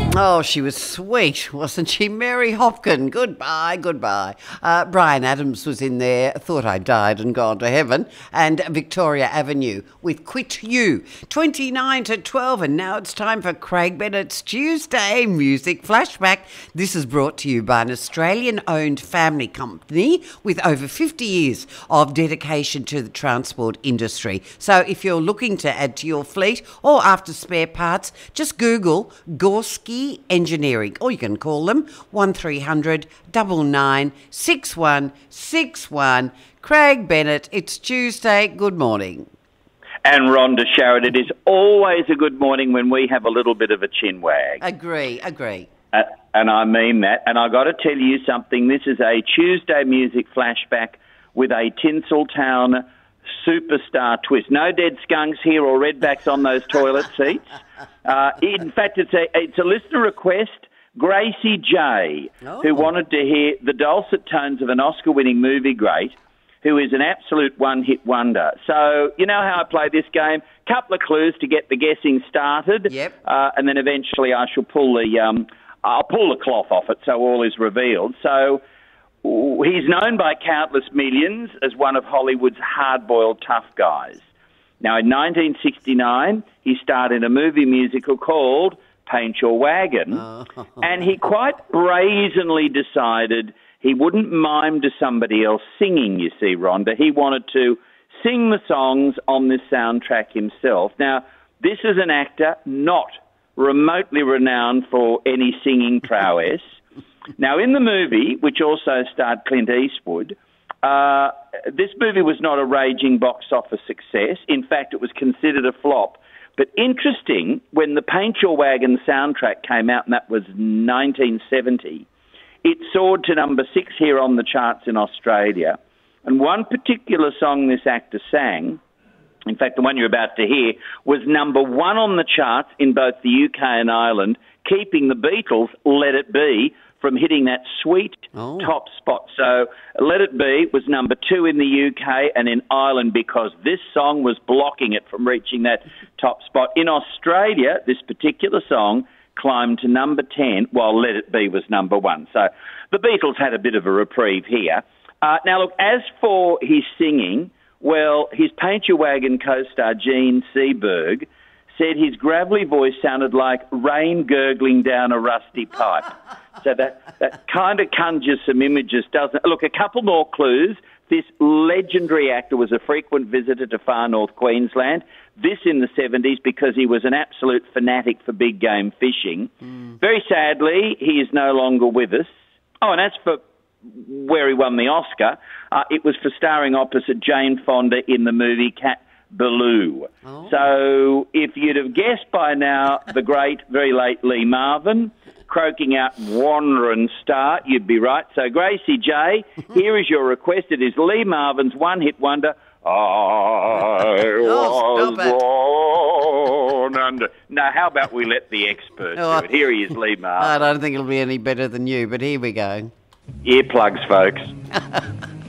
Oh, she was sweet, wasn't she? Mary Hopkin, goodbye, goodbye. Bryan Adams was in there, thought I died and gone to heaven, and Victoria Avenue with Quit You. 29 to 12, and now it's time for Craig Bennett's Tuesday Music Flashback. This is brought to you by an Australian-owned family company with over 50 years of dedication to the transport industry. So if you're looking to add to your fleet or after spare parts, just Google Gorski Engineering, or you can call them 1300 99 6161. Craig Bennett, it's Tuesday. Good morning. And Rhonda Sharrett, it is always a good morning when we have a little bit of a chin wag. Agree. And I mean that. And I got to tell you something. This is a Tuesday music flashback with a Tinseltown superstar twist. No dead skunks here or redbacks on those toilet seats. In fact, it's a listener request. Gracie J, who wanted to hear the dulcet tones of an Oscar-winning movie great, who is an absolute one-hit wonder. So, you know how I play this game? Couple of clues to get the guessing started. Yep. And then eventually I shall pull the cloth off it so all is revealed. So he's known by countless millions as one of Hollywood's hard-boiled tough guys. Now, in 1969, he starred in a movie musical called Paint Your Wagon, and he quite brazenly decided he wouldn't mime to somebody else singing, you see, Rhonda. He wanted to sing the songs on this soundtrack himself. Now, this is an actor not remotely renowned for any singing prowess. Now, in the movie, which also starred Clint Eastwood, this movie was not a raging box office success. In fact, it was considered a flop. But interesting, when the Paint Your Wagon soundtrack came out, and that was 1970, it soared to number 6 here on the charts in Australia. And one particular song this actor sang, in fact, the one you're about to hear, was number 1 on the charts in both the UK and Ireland, keeping the Beatles' Let It Be from hitting that sweet top spot. So Let It Be was number 2 in the UK and in Ireland because this song was blocking it from reaching that top spot. In Australia, this particular song climbed to number 10 while Let It Be was number 1. So the Beatles had a bit of a reprieve here. Now, look, as for his singing, well, his Paint Your Wagon co-star Gene Seberg said his gravelly voice sounded like rain gurgling down a rusty pipe. So that kind of conjures some images, doesn't it? Look, a couple more clues. This legendary actor was a frequent visitor to far north Queensland, this in the 70s because he was an absolute fanatic for big game fishing. Very sadly, he is no longer with us. Oh, and as for where he won the Oscar, it was for starring opposite Jane Fonda in the movie Cat Ballou. So if you'd have guessed by now the great, very late Lee Marvin croaking out Wanderin' Star, you'd be right. So Gracie J, here is your request. It is Lee Marvin's one-hit wonder, I was born under... Now, how about we let the expert do it? Here he is, Lee Marvin. I don't think it'll be any better than you, but here we go. Earplugs, folks.